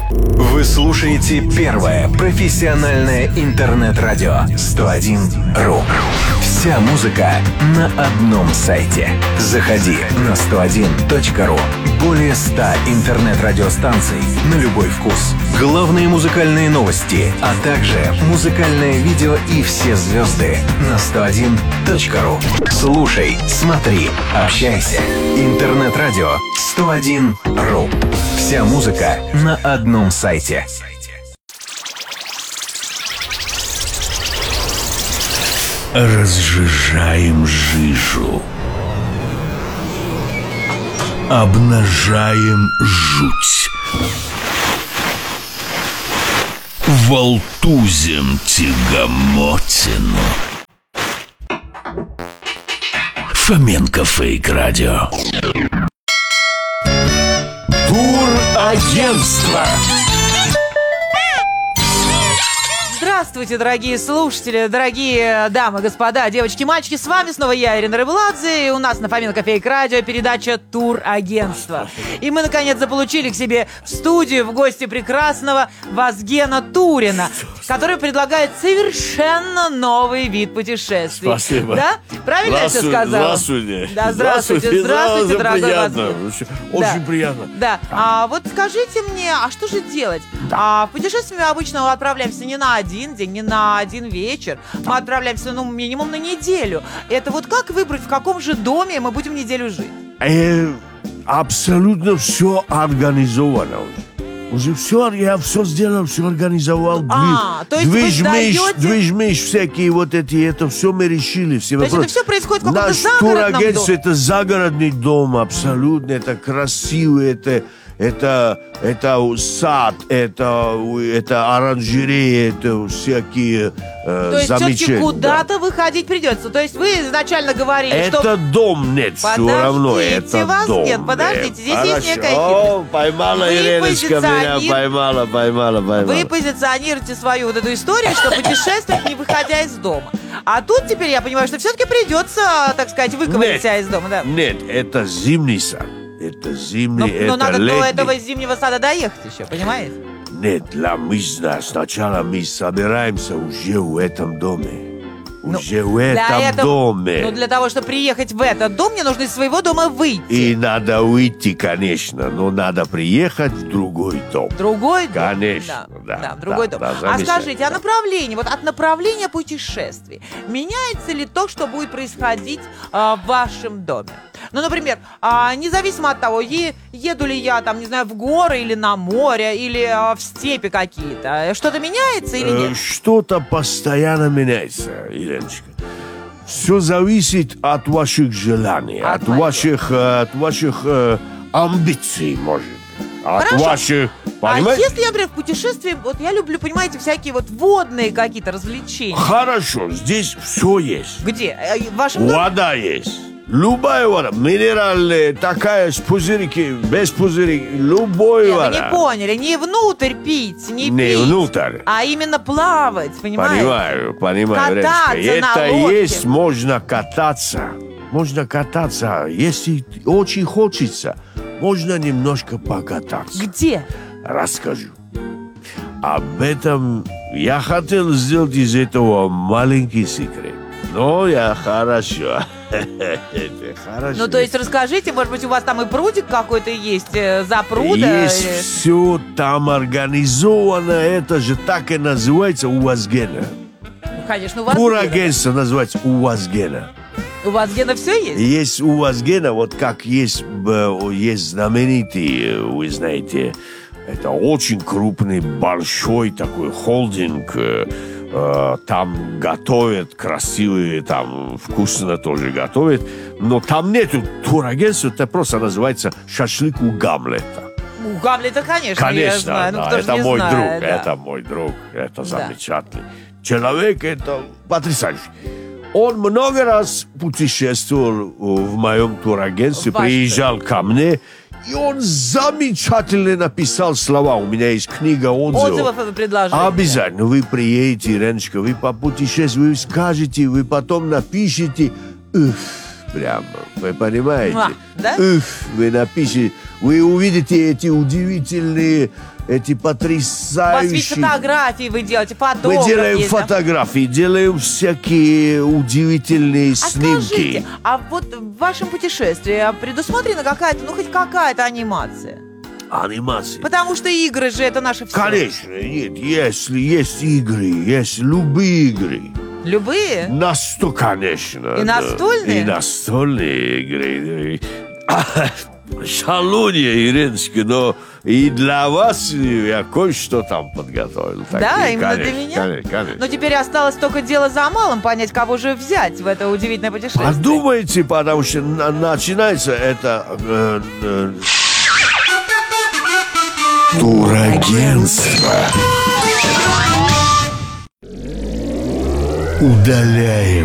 Вы слушаете первое профессиональное интернет-радио 101.ru. Вся музыка на одном сайте. Заходи на 101.ru. Более 100 интернет-радиостанций на любой вкус. Главные музыкальные новости, а также музыкальное видео и все звезды на 101.ru. Слушай, смотри, общайся. Интернет-радио 101.ru. Вся музыка на одном сайте. Разжижаем жижу. Обнажаем жуть. Волтузим тягомотину. Фоменко Фейк Радио. Турагентство. Здравствуйте, дорогие слушатели, дорогие дамы, господа, девочки, мальчики. С вами снова я, Ирина Рыбуладзе, и у нас на Фоменко Фейк Радио передача «Турагентство». И мы, наконец, заполучили к себе в студию в гости прекрасного Вазгена Турина, который предлагает совершенно новый вид путешествий. Спасибо. Да? Правильно я все сказала? Здравствуйте. Да, здравствуйте, здравствуйте, дорогой приятно. Вазген. Очень приятно. Да. Вот скажите мне, а что же делать? В путешествие мы обычно отправляемся не на один день, не на один вечер. Мы отправляемся, минимум на неделю. Это вот как выбрать, в каком же доме мы будем неделю жить? Абсолютно все организовано уже. Я все сделал, все организовал. То есть вы сдаете... Движ-миш всякие вот эти, это все мы решили. Все то есть это все происходит в каком-то загородном турагентство, доме? это загородный дом, абсолютно. Это красиво, это сад, это оранжерея, это всякие то есть замечания. все-таки куда-то выходить придется. То есть вы изначально говорили, это что... дом, нет, все равно, это вас дом. Нет, подождите, здесь Хорошо. есть некая хитрость. Поймала Ириночка меня, поймала. Вы позиционируете свою вот эту историю, что путешествовать, не выходя из дома. А тут теперь я понимаю, что все-таки придется, так сказать, выковырять себя из дома. Да. Нет, это зимний сад. Это зимний, это но надо летний. до этого зимнего сада доехать еще, понимаете? Нет, сначала мы собираемся уже в этом доме. Доме. Но для того, чтобы приехать в этот дом, мне нужно из своего дома выйти. И надо выйти, конечно, но надо приехать в другой дом. Другой дом? Конечно, да, другой дом. А скажите, а направление, вот от направления путешествий, меняется ли то, что будет происходить в вашем доме? Ну, например, независимо от того, еду ли я, там, не знаю, в горы или на море, или в степи какие-то, что-то меняется или нет? Что-то постоянно меняется, Ириночка. Все зависит от ваших желаний, от ваших амбиций, может быть. От ваших... Понимаете? А если я, например, в путешествии, вот я люблю, понимаете, всякие вот водные какие-то развлечения. Хорошо, здесь все есть. Где? В вашем доме? Вода есть. Любая вода, минеральная, такая, с пузырьки, без пузырей, любая вода. Вы не поняли, не внутрь пить, не пить, внутрь, а именно плавать, понимаете? Понимаю, кататься Ренечка. на лодке. Есть, можно кататься, если очень хочется, можно немножко покататься. Где? Расскажу. Об этом я хотел сделать из этого маленький секрет. Но хорошо. Ну, то есть, расскажите, может быть, у вас там и прудик какой-то есть, запруда? Есть все там организовано, это же так и называется у Вазгена. Конечно, у вас Турагентство называется у Вазгена. У Вазгена все есть? Есть у Вазгена, вот как есть знаменитый, вы знаете, это очень крупный, большой такой холдинг. Там готовят красивые, там вкусно тоже готовят. Но там нету турагентства, это просто называется шашлык у Гамлета. У Гамлета, конечно, я знаю. Да, это мой друг, это мой друг, это замечательный человек, это потрясающий. Он много раз путешествовал в моем турагентстве, приезжал ко мне, и он замечательно написал слова. У меня есть книга отзывов. Отзывов и предложений. Обязательно. Вы приедете, Ириночка, вы попутешествуете, вы скажете, вы потом напишите. прямо. Вы понимаете? Да? Вы напишите, вы увидите эти удивительные, эти У вас ведь потрясающие... фотографии вы делаете, Мы фотографии. делаем фотографии, делаем всякие удивительные А снимки. скажите, а вот в вашем путешествии предусмотрена какая-то, ну хоть какая-то анимация? Анимации. Потому что игры же это наше все. Конечно, нет, если есть игры, есть любые игры. Любые? Конечно. И настольные? И настольные игры. Шалунья, Ириночка, но и для вас я кое-что там подготовил. Да, именно для меня? Конечно. Но теперь осталось только дело за малым, понять, кого же взять в это удивительное путешествие. Подумайте, потому что начинается это... Турагентство. Удаляем